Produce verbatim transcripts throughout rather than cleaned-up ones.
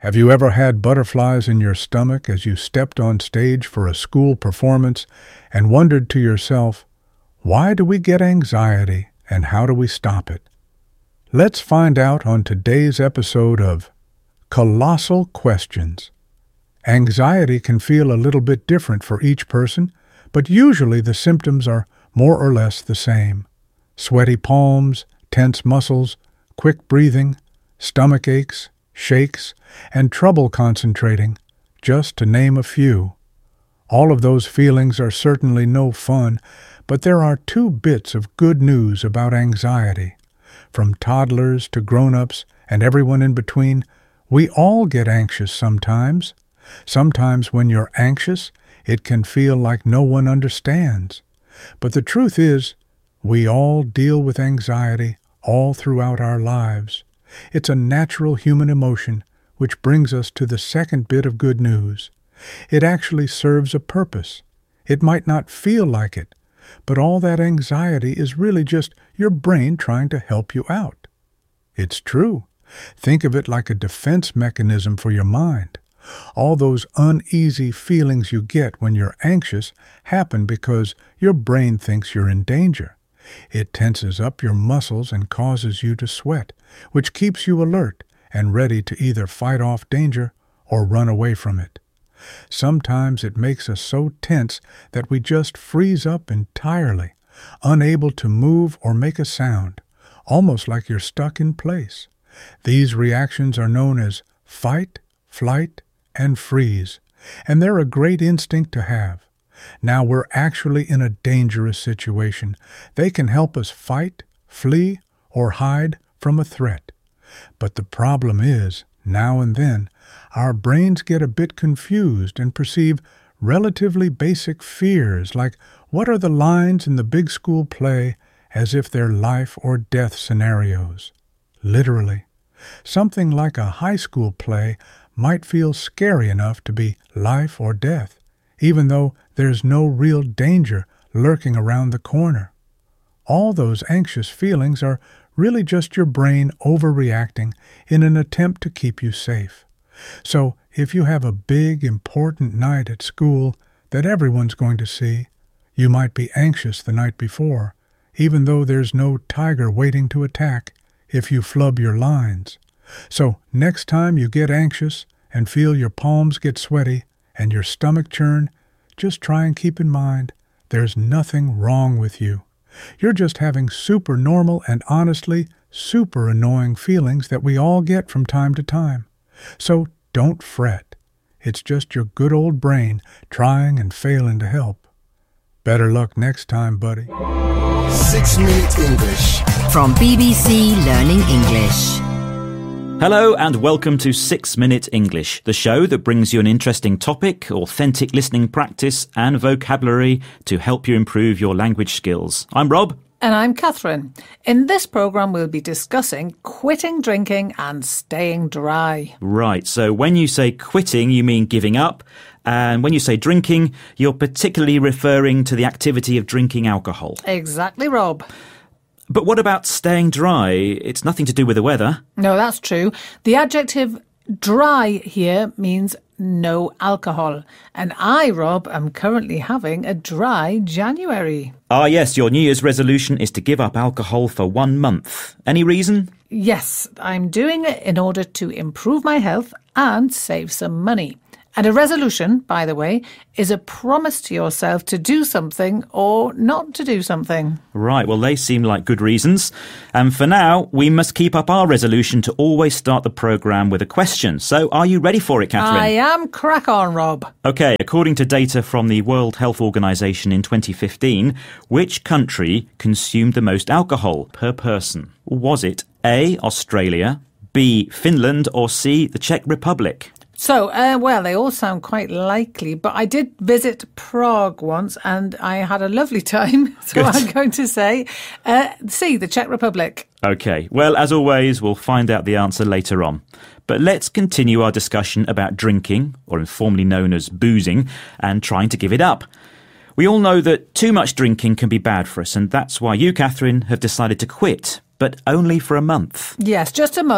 Have you ever had butterflies in your stomach as you stepped on stage for a school performance and wondered to yourself, why do we get anxiety and how do we stop it? Let's find out on today's episode of Colossal Questions. Anxiety can feel a little bit different for each person, but usually the symptoms are more or less the same. Sweaty palms, tense muscles, quick breathing, stomach aches, shakes, and trouble concentrating, just to name a few. All of those feelings are certainly no fun, but there are two bits of good news about anxiety. From toddlers to grown-ups and everyone in between, we all get anxious sometimes. Sometimes when you're anxious, it can feel like no one understands. But the truth is, we all deal with anxiety all throughout our lives. It's a natural human emotion, which brings us to the second bit of good news. It actually serves a purpose. It might not feel like it, but all that anxiety is really just your brain trying to help you out. It's true. Think of it like a defense mechanism for your mind. All those uneasy feelings you get when you're anxious happen because your brain thinks you're in danger. It tenses up your muscles and causes you to sweat, which keeps you alert and ready to either fight off danger or run away from it. Sometimes it makes us so tense that we just freeze up entirely, unable to move or make a sound, almost like you're stuck in place. These reactions are known as fight, flight, and freeze, and they're a great instinct to have. Now we're actually in a dangerous situation. They can help us fight, flee, or hide from a threat. But the problem is, now and then, our brains get a bit confused and perceive relatively basic fears like what are the lines in the big school play as if they're life or death scenarios. Literally. Something like a high school play might feel scary enough to be life or death, even though there's no real danger lurking around the corner. All those anxious feelings are really just your brain overreacting in an attempt to keep you safe. So if you have a big, important night at school that everyone's going to see, you might be anxious the night before, even though there's no tiger waiting to attack if you flub your lines. So next time you get anxious and feel your palms get sweaty and your stomach churn, just try and keep in mind there's nothing wrong with you. You're just having super normal and honestly super annoying feelings that we all get from time to time. So don't fret. It's just your good old brain trying and failing to help. Better luck next time, buddy. Six Minute English from B B C Learning English. Hello and welcome to Six Minute English, the show that brings you an interesting topic, authentic listening practice and vocabulary to help you improve your language skills. I'm Rob. And I'm Catherine. In this programme we'll be discussing quitting drinking and staying dry. Right, so when you say quitting you mean giving up, and when you say drinking you're particularly referring to the activity of drinking alcohol. Exactly, Rob. But what about staying dry? It's nothing to do with the weather. No, that's true. The adjective dry here means no alcohol. And I, Rob, am currently having a dry January. Ah, yes, your New Year's resolution is to give up alcohol for one month. Any reason? Yes, I'm doing it in order to improve my health and save some money. And a resolution, by the way, is a promise to yourself to do something or not to do something. Right, well, they seem like good reasons. And for now, we must keep up our resolution to always start the programme with a question. So are you ready for it, Catherine? I am. Crack on, Rob. OK, according to data from the World Health Organization in twenty fifteen, which country consumed the most alcohol per person? Was it A, Australia, B, Finland, or C, the Czech Republic? So, uh, well, they all sound quite likely, but I did visit Prague once and I had a lovely time. So Good. I'm going to say, uh, C, the Czech Republic. OK, well, as always, we'll find out the answer later on. But let's continue our discussion about drinking, or informally known as boozing, and trying to give it up. We all know that too much drinking can be bad for us, and that's why you, Catherine, have decided to quit, but only for a month. Yes, just a month.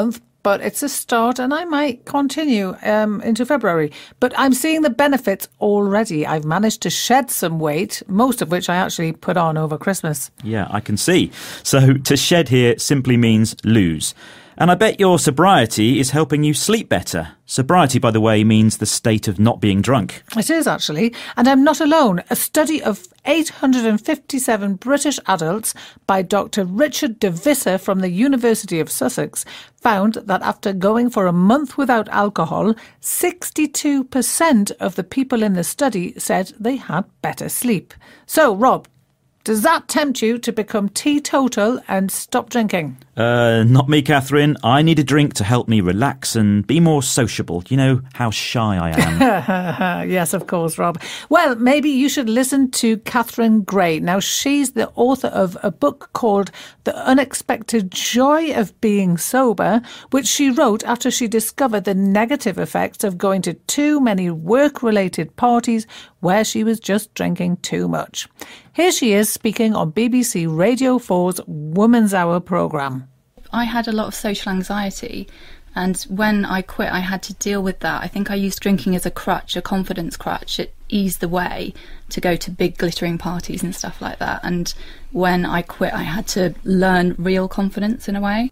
but it's a start and I might continue um, into February. But I'm seeing the benefits already. I've managed to shed some weight, most of which I actually put on over Christmas. Yeah, I can see. So to shed here simply means lose. And I bet your sobriety is helping you sleep better. Sobriety, by the way, means the state of not being drunk. It is, actually. And I'm not alone. A study of eight hundred fifty-seven British adults by Doctor Richard de Visser from the University of Sussex found that after going for a month without alcohol, sixty-two percent of the people in the study said they had better sleep. So, Rob, does that tempt you to become teetotal and stop drinking? Uh, not me, Catherine. I need a drink to help me relax and be more sociable. You know how shy I am. Yes, of course, Rob. Well, maybe you should listen to Catherine Gray. Now, she's the author of a book called The Unexpected Joy of Being Sober, which she wrote after she discovered the negative effects of going to too many work-related parties where she was just drinking too much. Here she is speaking on B B C Radio four's Woman's Hour programme. I had a lot of social anxiety, and when I quit I had to deal with that. I think I used drinking as a crutch, a confidence crutch. It eased the way to go to big glittering parties and stuff like that, and when I quit I had to learn real confidence in a way.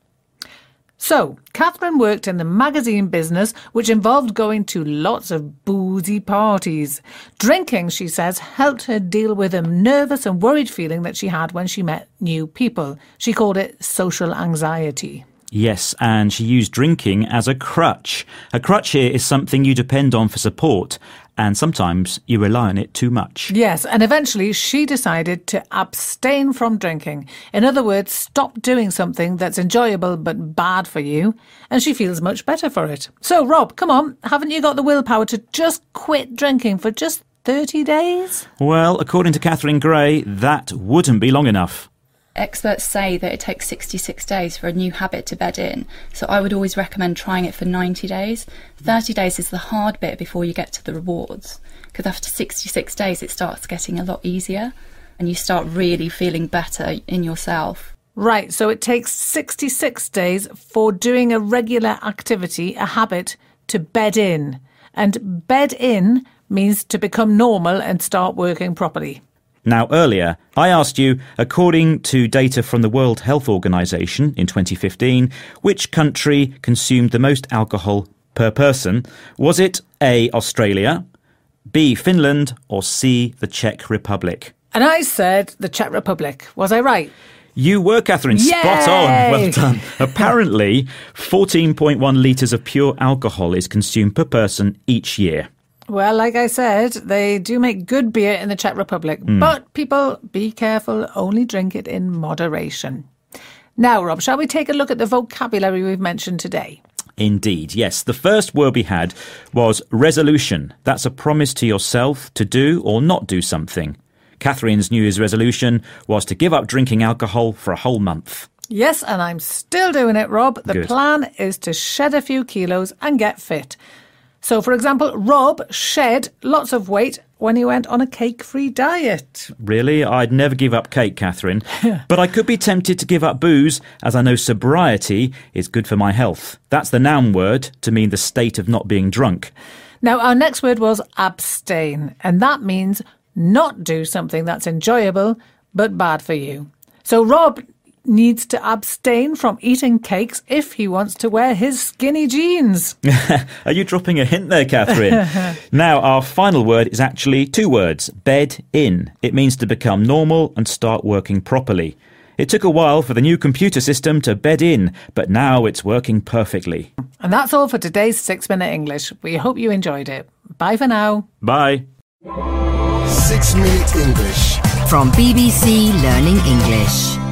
So, Catherine worked in the magazine business, which involved going to lots of boozy parties. Drinking, she says, helped her deal with a nervous and worried feeling that she had when she met new people. She called it social anxiety. Yes, and she used drinking as a crutch. A crutch here is something you depend on for support, and sometimes you rely on it too much. Yes, and eventually she decided to abstain from drinking. In other words, stop doing something that's enjoyable but bad for you, and she feels much better for it. So, Rob, come on, haven't you got the willpower to just quit drinking for just thirty days? Well, according to Catherine Gray, that wouldn't be long enough. Experts say that it takes sixty-six days for a new habit to bed in, so I would always recommend trying it for ninety days. thirty days is the hard bit before you get to the rewards, because after sixty-six days it starts getting a lot easier and you start really feeling better in yourself. Right, so it takes sixty-six days for doing a regular activity, a habit, to bed in. And bed in means to become normal and start working properly. Now, earlier, I asked you, according to data from the World Health Organization in twenty fifteen, which country consumed the most alcohol per person? Was it A, Australia, B, Finland, or C, the Czech Republic? And I said the Czech Republic. Was I right? You were, Catherine. Yay! Spot on. Well done. Apparently, fourteen point one litres of pure alcohol is consumed per person each year. Well, like I said, they do make good beer in the Czech Republic. Mm. But people, be careful, only drink it in moderation. Now, Rob, shall we take a look at the vocabulary we've mentioned today? Indeed, yes. The first word we had was resolution. That's a promise to yourself to do or not do something. Catherine's New Year's resolution was to give up drinking alcohol for a whole month. Yes, and I'm still doing it, Rob. The Good. plan is to shed a few kilos and get fit. So, for example, Rob shed lots of weight when he went on a cake-free diet. Really? I'd never give up cake, Catherine. But I could be tempted to give up booze, as I know sobriety is good for my health. That's the noun word to mean the state of not being drunk. Now, our next word was abstain, and that means not do something that's enjoyable but bad for you. So Rob needs to abstain from eating cakes if he wants to wear his skinny jeans. Are you dropping a hint there, Catherine? Now, our final word is actually two words, bed in. It means to become normal and start working properly. It took a while for the new computer system to bed in, but now it's working perfectly. And that's all for today's Six Minute English. We hope you enjoyed it. Bye for now. Bye. Six Minute English. From B B C Learning English.